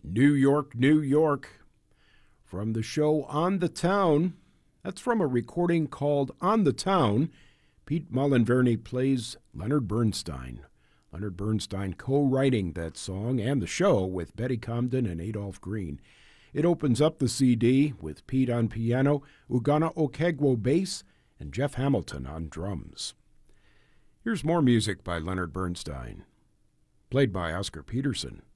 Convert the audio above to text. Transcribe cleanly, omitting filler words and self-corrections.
New York, New York. From the show On the Town, that's from a recording called On the Town, Pete Mullenverney plays Leonard Bernstein. Leonard Bernstein co-writing that song and the show with Betty Comden and Adolph Green. It opens up the CD with Pete on piano, Ugonna Okegwo bass, and Jeff Hamilton on drums. Here's more music by Leonard Bernstein, played by Oscar Peterson.